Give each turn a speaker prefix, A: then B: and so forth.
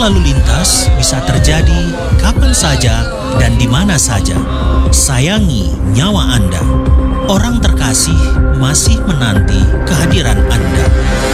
A: lalu lintas bisa terjadi kapan saja dan di mana saja. Sayangi nyawa Anda. Orang terkasih masih menanti kehadiran Anda.